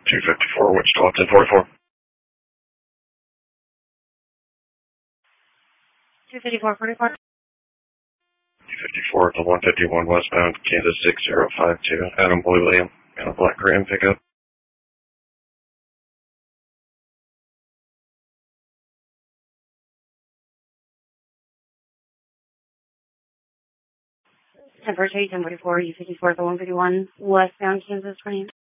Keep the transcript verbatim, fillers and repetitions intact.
two fifty-four, Wichita, ten forty-four. two fifty-four forty-four. two fifty-four to one fifty-one westbound, Kansas six zero five two. Adam Blue Liam, and a black Ram pickup. ten forty-three, ten forty-four, U fifty-four to one fifty-one westbound, Kansas twenty.